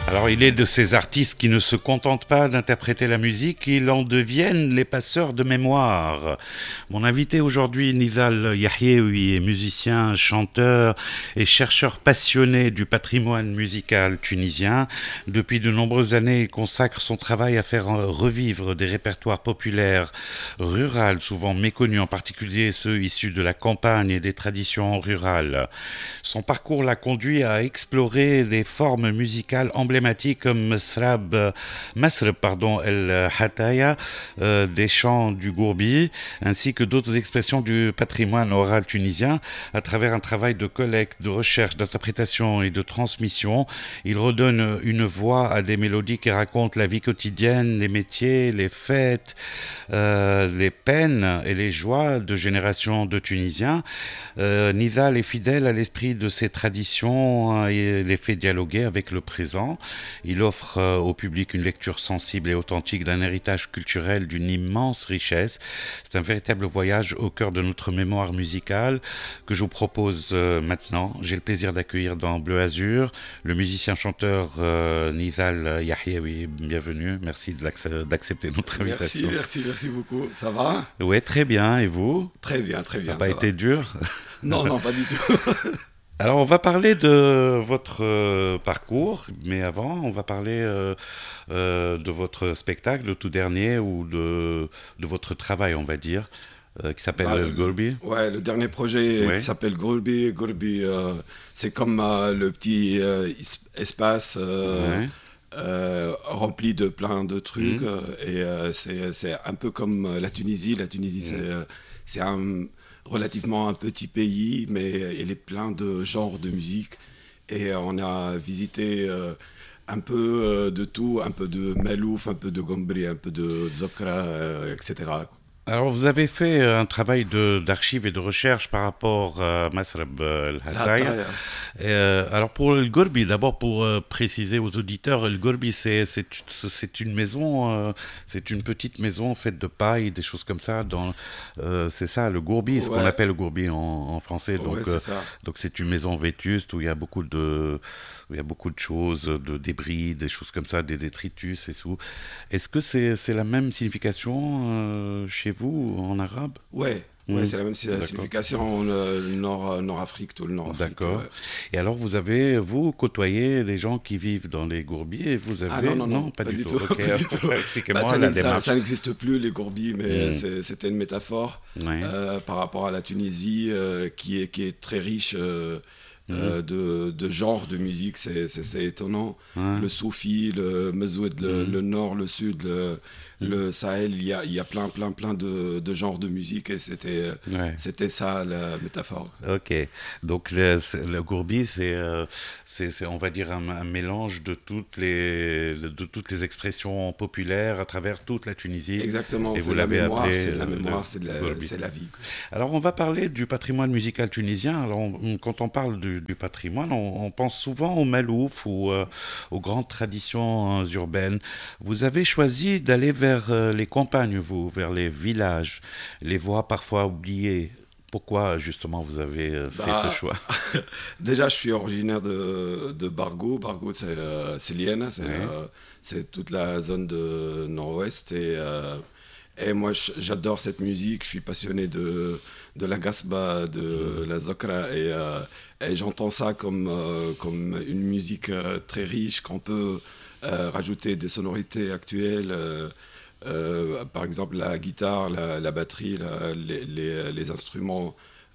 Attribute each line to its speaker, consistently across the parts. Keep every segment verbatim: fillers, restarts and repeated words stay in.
Speaker 1: Alors, il est de ces artistes qui ne se contentent pas d'interpréter la musique, ils en deviennent les passeurs de mémoire. Mon invité aujourd'hui, Nizal Yahieoui, est musicien, chanteur et chercheur passionné du patrimoine musical tunisien. Depuis de nombreuses années, il consacre son travail à faire revivre des répertoires populaires rurales, souvent méconnus, en particulier ceux issus de la campagne et des traditions rurales. Son parcours l'a conduit à explorer des formes musicales emblématiques comme Masrab, Masrab pardon, El Hataya, euh, des chants du Gourbi, ainsi que d'autres expressions du patrimoine oral tunisien. À travers un travail de collecte, de recherche, d'interprétation et de transmission, il redonne une voix à des mélodies qui racontent la vie quotidienne, les métiers, les fêtes, euh, les peines et les joies de générations de Tunisiens. Euh, Nizal est fidèle à l'esprit de ses traditions hein, et les fait dialoguer avec le présent. Il offre euh, au public une lecture sensible et authentique d'un héritage culturel d'une immense richesse. C'est un véritable voyage au cœur de notre mémoire musicale que je vous propose euh, maintenant. J'ai le plaisir d'accueillir dans Bleu Azur le musicien-chanteur euh, Nizal Yahieoui. Bienvenue, merci de l'acc- d'accepter notre invitation.
Speaker 2: Merci, merci, merci beaucoup. Ça va?
Speaker 1: Oui, très bien. Et vous?
Speaker 2: Très bien, très bien.
Speaker 1: Ça n'a pas été dur?
Speaker 2: Non, non, pas du tout.
Speaker 1: Alors, on va parler de votre euh, parcours, mais avant, on va parler euh, euh, de votre spectacle, le tout dernier, ou de, de votre travail, on va dire, euh, qui s'appelle
Speaker 2: Bah,
Speaker 1: bah, Gourbi.
Speaker 2: Ouais, le dernier projet
Speaker 1: Ouais.
Speaker 2: qui s'appelle Gourbi. Gourbi, euh, c'est comme euh, le petit euh, is- espace euh,
Speaker 1: Ouais.
Speaker 2: euh, rempli de plein de trucs.
Speaker 1: Mhm.
Speaker 2: euh, et euh, c'est, c'est un peu comme euh, la Tunisie. La Tunisie, c'est, euh, c'est un, relativement un petit pays, mais il est plein de genres de musique. Et euh, on a visité euh, un peu euh, de tout, un peu de Malouf, un peu de Gombri, un peu de Zokra, euh, et cetera.
Speaker 1: Alors, vous avez fait un travail de, d'archives et de recherche par rapport à Masrab euh, El
Speaker 2: La
Speaker 1: Hataya.
Speaker 2: taille,
Speaker 1: Euh, alors pour le Gourbi, d'abord pour euh, préciser aux auditeurs, le Gourbi c'est, c'est, c'est une maison, euh, c'est une petite maison faite de paille, des choses comme ça. Dans, euh, c'est ça, le Gourbi, ce qu'on
Speaker 2: Ouais.
Speaker 1: appelle le Gourbi en, en français. Donc,
Speaker 2: ouais,
Speaker 1: euh,
Speaker 2: c'est ça.
Speaker 1: donc c'est une maison vétuste où il y a beaucoup de, où il y a beaucoup de choses, de débris, des choses comme ça, des détritus et tout. Est-ce que c'est, c'est la même signification euh, chez vous en arabe?
Speaker 2: Ouais,
Speaker 1: Hmm.
Speaker 2: ouais, c'est la même si-
Speaker 1: D'accord.
Speaker 2: signification euh, nord, Nord-Afrique, tout le Nord-Afrique.
Speaker 1: D'accord.
Speaker 2: ouais.
Speaker 1: Et alors, vous avez, vous, côtoyé les gens qui vivent dans les gourbiers et vous avez...
Speaker 2: Ah non, non, non,
Speaker 1: pas,
Speaker 2: pas
Speaker 1: du
Speaker 2: du
Speaker 1: tout.
Speaker 2: tout,
Speaker 1: Ok,
Speaker 2: pas du tout.
Speaker 1: expliquez-moi
Speaker 2: Bah, ça,
Speaker 1: la
Speaker 2: n'ex- ça-
Speaker 1: démarche.
Speaker 2: ça n'existe plus, les Gourbis, mais
Speaker 1: Mm.
Speaker 2: c'est- c'était une métaphore
Speaker 1: Ouais.
Speaker 2: euh, par rapport à la Tunisie, euh, qui, est, qui est très riche euh,
Speaker 1: Mhm.
Speaker 2: euh, de, de genres de musique. C'est c'est- c'est étonnant.
Speaker 1: Ouais.
Speaker 2: Le soufi, le mezoued, le,
Speaker 1: Mhm.
Speaker 2: le nord, le sud, le,
Speaker 1: Mhm.
Speaker 2: le Sahel, il y a, il y a plein, plein, plein de, de genres de musique et c'était
Speaker 1: Ouais.
Speaker 2: c'était ça la métaphore.
Speaker 1: Ok. Donc, le, c'est- le gourbi, c'est, euh, c'est, c'est, on va dire, un, un mélange de toutes, les, de toutes les expressions populaires à travers toute la Tunisie.
Speaker 2: Exactement,
Speaker 1: Et
Speaker 2: c'est
Speaker 1: vous
Speaker 2: de la
Speaker 1: l'avez
Speaker 2: mémoire,
Speaker 1: appelé
Speaker 2: c'est de la
Speaker 1: le-
Speaker 2: mémoire,
Speaker 1: le
Speaker 2: c'est de la,
Speaker 1: gourbi.
Speaker 2: c'est la vie.
Speaker 1: Alors, on va parler du patrimoine musical tunisien. Alors, on- quand on parle du, du patrimoine, on, on pense souvent au malouf ou euh, aux grandes traditions euh, urbaines. Vous avez choisi d'aller vers euh, les campagnes, vous, vers les villages, les voix parfois oubliées. Pourquoi, justement, vous avez euh, fait
Speaker 2: Bah,
Speaker 1: ce choix?
Speaker 2: Déjà, je suis originaire de, de Bargo. Bargo, c'est euh, c'est l'Iéna, c'est
Speaker 1: Ouais.
Speaker 2: euh, c'est toute la zone de nord-ouest. Et, euh, et moi, j- j'adore cette musique. Je suis passionné de, de la gasba, de la zokra. Et, euh, et j'entends ça comme, euh, comme une musique euh, très riche qu'on peut euh, rajouter des sonorités actuelles. euh, euh, par exemple, la guitare, la, la batterie, la- les, les- les instruments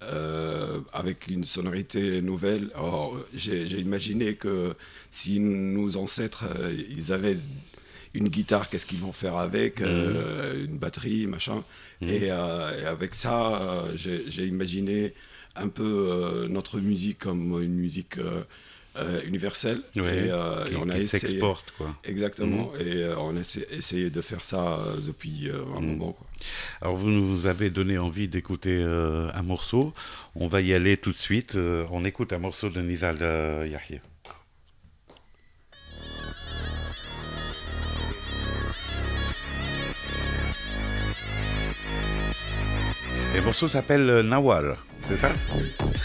Speaker 2: euh, avec une sonorité nouvelle. Alors, j'ai j'ai imaginé que si nos ancêtres, euh, ils avaient une guitare, qu'est-ce qu'ils vont faire avec, euh, une batterie, machin.
Speaker 1: Mhm.
Speaker 2: Et, euh, et avec ça, euh, j'ai j'ai imaginé un peu euh, notre musique comme une musique euh, euh, universelle.
Speaker 1: Ouais,
Speaker 2: Et, euh,
Speaker 1: qui,
Speaker 2: et on a
Speaker 1: qui
Speaker 2: essayé.
Speaker 1: s'exporte, quoi.
Speaker 2: Exactement, et euh, on a essa- essayé de faire ça euh, depuis euh, un
Speaker 1: Mm.
Speaker 2: moment. Quoi.
Speaker 1: Alors, vous nous avez donné envie d'écouter euh, un morceau. On va y aller tout de suite. Euh, on écoute un morceau de Nizal euh, Yahya. Et le morceau s'appelle euh, Nawal, c'est ça?